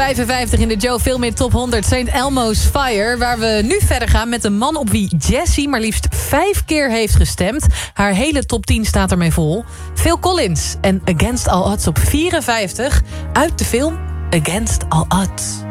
55 in de Joe Filmhit Top 100 St. Elmo's Fire... waar we nu verder gaan met een man op wie Jessie maar liefst 5 keer heeft gestemd. Haar hele top 10 staat ermee vol. Phil Collins en Against All Odds op 54... uit de film Against All Odds.